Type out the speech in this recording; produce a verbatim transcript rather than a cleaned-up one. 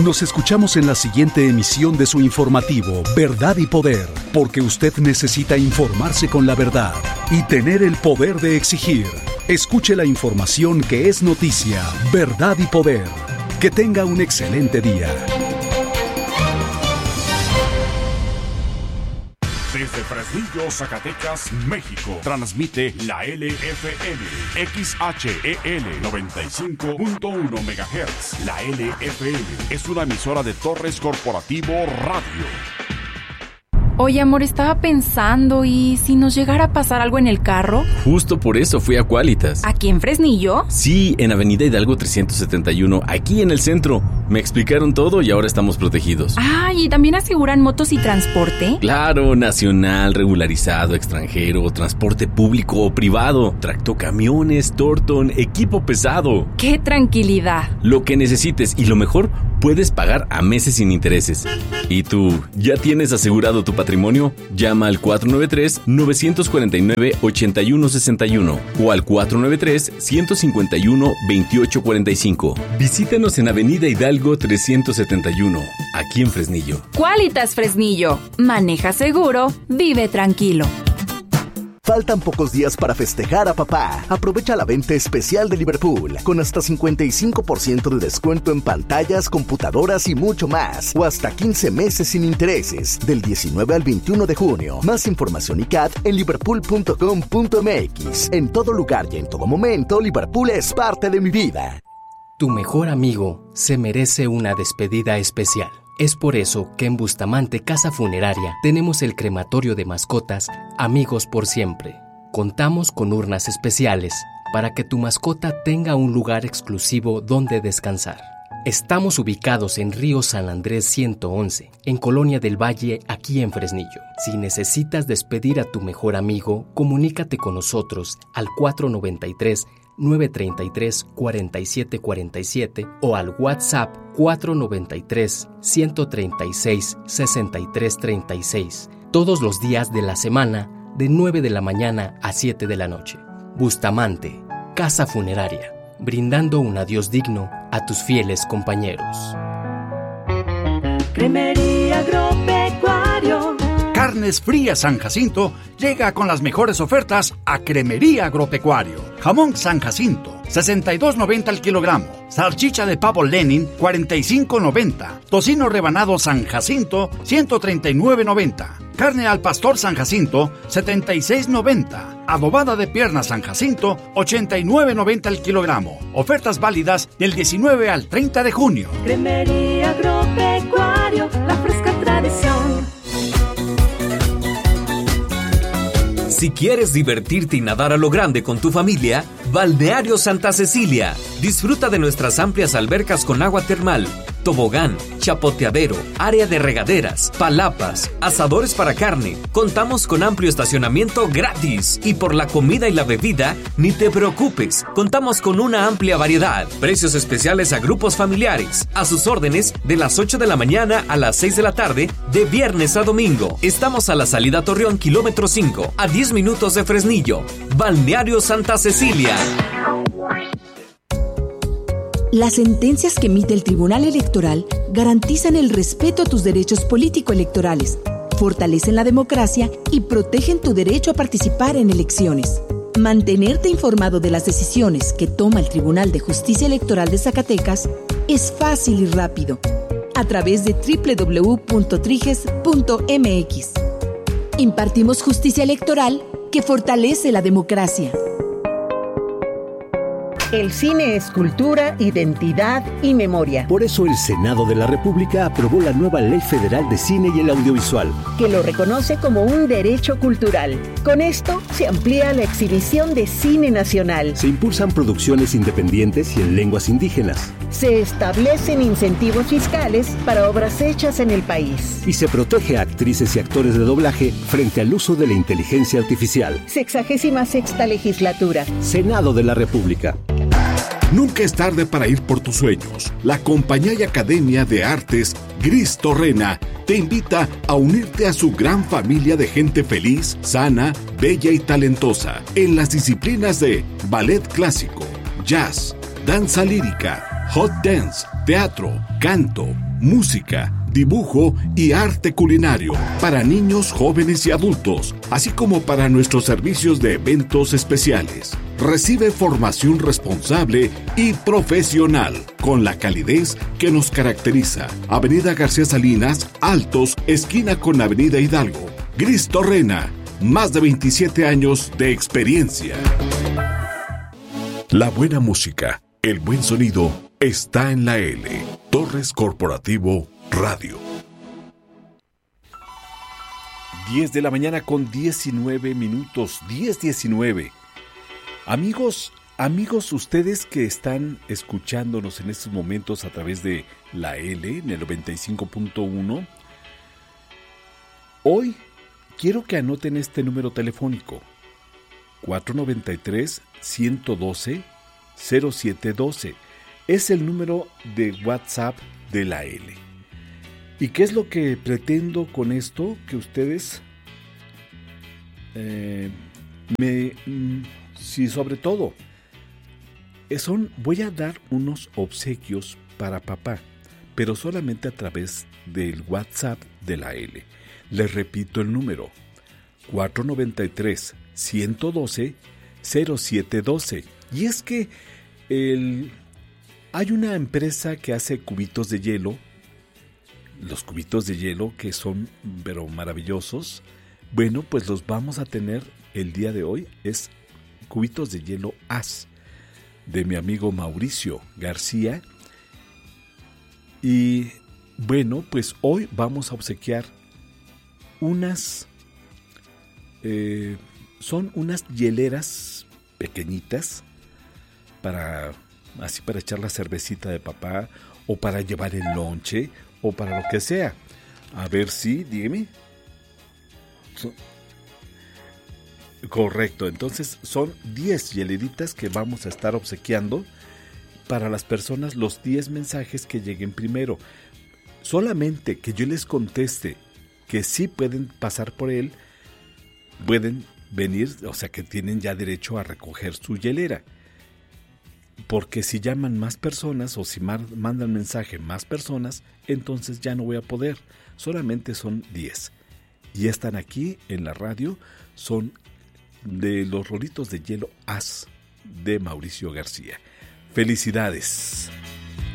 Nos escuchamos en la siguiente emisión de su informativo Verdad y Poder, porque usted necesita informarse con la verdad y tener el poder de exigir. Escuche la información que es noticia, Verdad y Poder. Que tenga un excelente día. Desde Fresnillo, Zacatecas, México, transmite la L F M, X H E L noventa y cinco punto uno megahertz. La L F M es una emisora de Torres Corporativo Radio. Oye, amor, estaba pensando, ¿y si nos llegara a pasar algo en el carro? Justo por eso fui a Quálitas. ¿Aquí en Fresnillo? Sí, en Avenida Hidalgo trescientos setenta y uno, aquí en el centro. Me explicaron todo y ahora estamos protegidos. Ah, ¿y también aseguran motos y transporte? Claro, nacional, regularizado, extranjero, transporte público o privado, tractocamiones, Torton, equipo pesado. ¡Qué tranquilidad! Lo que necesites y lo mejor, puedes pagar a meses sin intereses. ¿Y tú, ya tienes asegurado tu patrimonio? Llama al cuatro nueve tres, nueve cuatro nueve, ocho uno seis uno o al cuatro nueve tres, uno cinco uno, dos ocho cuatro cinco. Visítanos en Avenida Hidalgo trescientos setenta y uno, aquí en Fresnillo. Quálitas Fresnillo. Maneja seguro, vive tranquilo. Faltan pocos días para festejar a papá. Aprovecha la venta especial de Liverpool, con hasta cincuenta y cinco por ciento de descuento en pantallas, computadoras y mucho más. O hasta quince meses sin intereses, del diecinueve al veintiuno de junio. Más información y C A D en liverpool punto com punto m x. En todo lugar y en todo momento, Liverpool es parte de mi vida. Tu mejor amigo se merece una despedida especial. Es por eso que en Bustamante Casa Funeraria tenemos el crematorio de mascotas Amigos por Siempre. Contamos con urnas especiales para que tu mascota tenga un lugar exclusivo donde descansar. Estamos ubicados en Río San Andrés ciento once, en Colonia del Valle, aquí en Fresnillo. Si necesitas despedir a tu mejor amigo, comunícate con nosotros al cuatro nueve tres, nueve tres tres, cuatro siete cuatro siete o al WhatsApp cuatro nueve tres, uno tres seis, seis tres tres seis, todos los días de la semana, de nueve de la mañana a siete de la noche. Bustamante, Casa Funeraria, brindando un adiós digno a tus fieles compañeros. Cremería Agropecuario. Carnes Frías San Jacinto llega con las mejores ofertas a Cremería Agropecuario. Jamón San Jacinto, sesenta y dos noventa al kilogramo. Salchicha de pavo Lenin, cuarenta y cinco noventa. Tocino rebanado San Jacinto, ciento treinta y nueve noventa. Carne al pastor San Jacinto, setenta y seis noventa. Adobada de pierna San Jacinto, ochenta y nueve noventa al kilogramo. Ofertas válidas del diecinueve al treinta de junio. Cremería Agropecuario, la fresca tradición. Si quieres divertirte y nadar a lo grande con tu familia, Balneario Santa Cecilia. Disfruta de nuestras amplias albercas con agua termal, tobogán, chapoteadero, área de regaderas, palapas, asadores para carne. Contamos con amplio estacionamiento gratis. Y por la comida y la bebida, ni te preocupes. Contamos con una amplia variedad. Precios especiales a grupos familiares. A sus órdenes de las ocho de la mañana a las seis de la tarde, de viernes a domingo. Estamos a la salida Torreón, kilómetro cinco, a diez minutos de Fresnillo. Balneario Santa Cecilia. Las sentencias que emite el Tribunal Electoral garantizan el respeto a tus derechos político-electorales, fortalecen la democracia y protegen tu derecho a participar en elecciones. Mantenerte informado de las decisiones que toma el Tribunal de Justicia Electoral de Zacatecas es fácil y rápido, a través de doble u doble u doble u punto triges punto m x. Impartimos justicia electoral que fortalece la democracia. El cine es cultura, identidad y memoria. Por eso el Senado de la República aprobó la nueva Ley Federal de Cine y el Audiovisual, que lo reconoce como un derecho cultural. Con esto se amplía la exhibición de cine nacional. Se impulsan producciones independientes y en lenguas indígenas. Se establecen incentivos fiscales para obras hechas en el país. Y se protege a actrices y actores de doblaje frente al uso de la inteligencia artificial. Sexagésima sexta legislatura. Senado de la República. Nunca es tarde para ir por tus sueños. La Compañía y Academia de Artes Gris Torrena te invita a unirte a su gran familia de gente feliz, sana, bella y talentosa en las disciplinas de ballet clásico, jazz, danza lírica, hot dance, teatro, canto, música, dibujo y arte culinario para niños, jóvenes y adultos, así como para nuestros servicios de eventos especiales. Recibe formación responsable y profesional con la calidez que nos caracteriza. Avenida García Salinas, Altos, esquina con Avenida Hidalgo. Cristo Rena, más de veintisiete años de experiencia. La buena música, el buen sonido está en la L. Torres Corporativo Radio. diez de la mañana con diecinueve minutos, diez diecinueve. Amigos, amigos, ustedes que están escuchándonos en estos momentos a través de la L, en el noventa y cinco punto uno, hoy quiero que anoten este número telefónico, cuatro noventa y tres, ciento doce, cero siete doce. Es el número de WhatsApp de la L. ¿Y qué es lo que pretendo con esto? Que ustedes eh, me... Sí, sobre todo, son, voy a dar unos obsequios para papá, pero solamente a través del WhatsApp de la L. Les repito el número, cuatro noventa y tres, ciento doce, cero siete doce. Y es que el, hay una empresa que hace cubitos de hielo, los cubitos de hielo que son pero maravillosos. Bueno, pues los vamos a tener el día de hoy, es cubitos de hielo As, de mi amigo Mauricio García. Y bueno, pues hoy vamos a obsequiar unas, eh, son unas hieleras pequeñitas, para, así para echar la cervecita de papá, o para llevar el lonche, o para lo que sea. A ver si, dígame. So, Correcto, entonces son diez hieleritas que vamos a estar obsequiando para las personas, los diez mensajes que lleguen primero. Solamente que yo les conteste que sí pueden pasar por él, pueden venir, o sea que tienen ya derecho a recoger su hielera. Porque si llaman más personas o si mandan mensaje más personas, entonces ya no voy a poder. Solamente son diez. Y están aquí en la radio, son de los rolitos de hielo As de Mauricio García. Felicidades.